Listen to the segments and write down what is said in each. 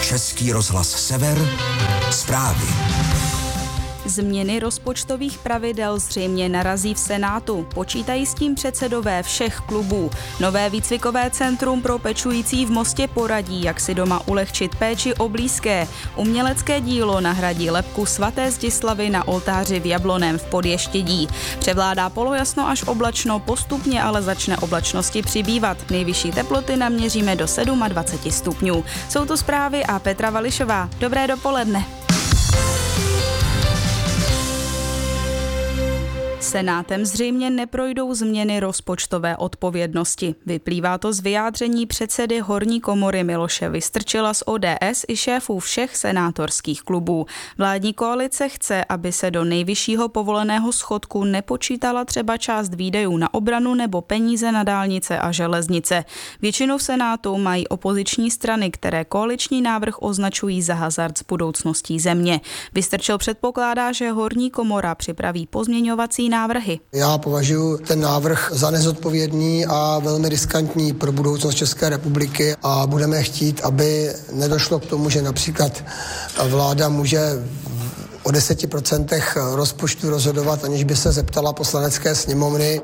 Český rozhlas Sever, zprávy. Změny rozpočtových pravidel zřejmě narazí v Senátu. Počítají s tím předsedové všech klubů. Nové výcvikové centrum pro pečující v Mostě poradí, jak si doma ulehčit péči o blízké. Umělecké dílo nahradí lebku svaté Zdislavy na oltáři v Jabloném v Podještědí. Převládá polojasno až oblačno, postupně ale začne oblačnosti přibývat. Nejvyšší teploty naměříme do 27 stupňů. Jsou to zprávy a Petra Vališová. Dobré dopoledne. Senátem zřejmě neprojdou změny rozpočtové odpovědnosti. Vyplývá to z vyjádření předsedy horní komory Miloše Vystrčila z ODS i šéfů všech senátorských klubů. Vládní koalice chce, aby se do nejvyššího povoleného schodku nepočítala třeba část výdajů na obranu nebo peníze na dálnice a železnice. Většinu v Senátu mají opoziční strany, které koaliční návrh označují za hazard s budoucností země. Vystrčil předpokládá, že horní komora připraví pozměňovací návrhy. Já považuji ten návrh za nezodpovědný a velmi riskantní pro budoucnost České republiky a budeme chtít, aby nedošlo k tomu, že například vláda může o 10% rozpočtu rozhodovat, aniž by se zeptala Poslanecké sněmovny.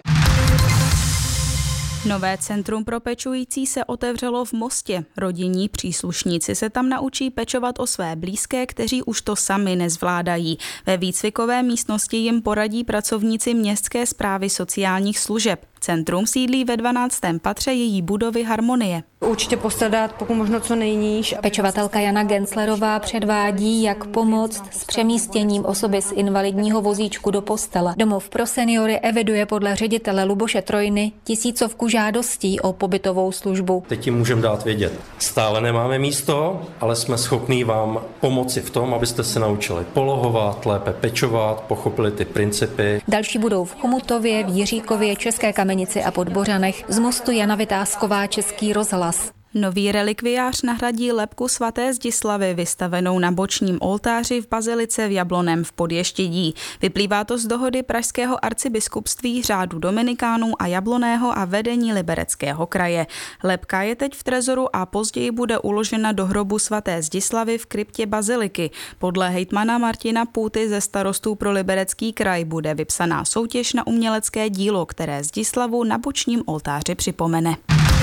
Nové centrum pro pečující se otevřelo v Mostě. Rodinní příslušníci se tam naučí pečovat o své blízké, kteří už to sami nezvládají. Ve výcvikové místnosti jim poradí pracovníci Městské správy sociálních služeb. Centrum sídlí ve 12. patře její budovy Harmonie. Určitě postarat pokud možno co nejníž. Pečovatelka Jana Genslerová předvádí, jak pomoct s přemístěním osoby z invalidního vozíčku do postele. Domov pro seniory eviduje podle ředitele Luboše Trojny tisícovku žádostí o pobytovou službu. Teď jim můžeme dát vědět. Stále nemáme místo, ale jsme schopní vám pomoci v tom, abyste se naučili polohovat, lépe pečovat, pochopili ty principy. Další budou v Chomutově, v Jiříkově, České Kamenici a Podbořanech. Z Mostu Jana Vytázková, Český rozhlas. Nový relikviář nahradí lebku svaté Zdislavy vystavenou na bočním oltáři v bazilice v Jabloném v Podještědí. Vyplývá to z dohody pražského arcibiskupství, řádu Dominikánů a Jabloného a vedení Libereckého kraje. Lebka je teď v trezoru a později bude uložena do hrobu svaté Zdislavy v kryptě baziliky. Podle hejtmana Martina Půty ze starostů pro Liberecký kraj bude vypsaná soutěž na umělecké dílo, které Zdislavu na bočním oltáři připomene.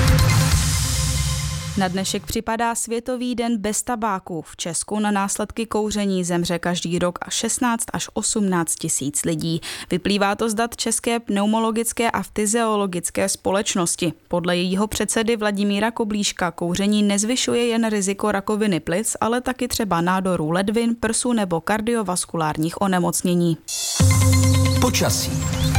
Na dnešek připadá Světový den bez tabáku. V Česku na následky kouření zemře každý rok 16 až 18 tisíc lidí. Vyplývá to z dat České pneumologické a fyziologické společnosti. Podle jejího předsedy Vladimíra Koblíška kouření nezvyšuje jen riziko rakoviny plic, ale taky třeba nádorů ledvin, prsu nebo kardiovaskulárních onemocnění. Počasí.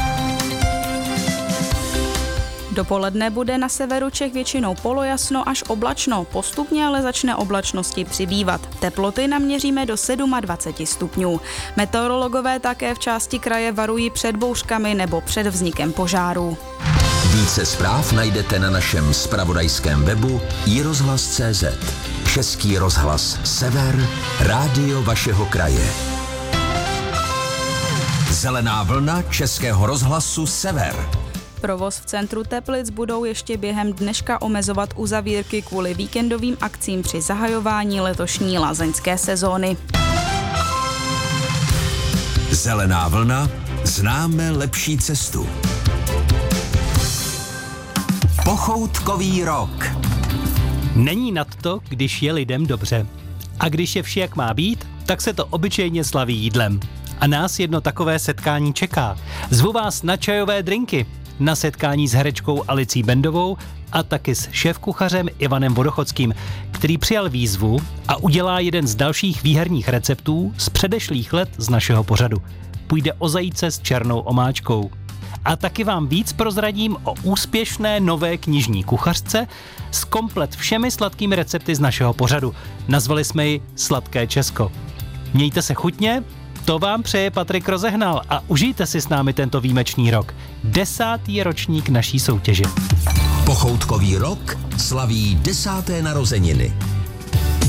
Dopoledne bude na severu Čech většinou polojasno až oblačno, postupně ale začne oblačnosti přibývat. Teploty naměříme do 27 stupňů. Meteorologové také v části kraje varují před bouřkami nebo před vznikem požárů. Více zpráv najdete na našem zpravodajském webu iRozhlas.cz. Český rozhlas Sever, rádio vašeho kraje. Zelená vlna Českého rozhlasu Sever. Provoz v centru Teplic budou ještě během dneška omezovat uzavírky kvůli víkendovým akcím při zahajování letošní lázeňské sezóny. Zelená vlna, známe lepší cestu. Pochoutkový rok. Není nad to, když je lidem dobře. A když je vše jak má být, tak se to obyčejně slaví jídlem. A nás jedno takové setkání čeká. Zvu vás na čajové drinky. Na setkání s herečkou Alicí Bendovou a taky s šéfkuchařem Ivanem Vodochodským, který přijal výzvu a udělá jeden z dalších výherních receptů z předešlých let z našeho pořadu. Půjde o zajíce s černou omáčkou. A taky vám víc prozradím o úspěšné nové knižní kuchařce s komplet všemi sladkými recepty z našeho pořadu. Nazvali jsme ji Sladké Česko. Mějte se chutně, to vám přeje Patrik Rozehnal a užijte si s námi tento výjimečný rok. 10. ročník naší soutěže. Pochoutkový rok slaví 10. narozeniny.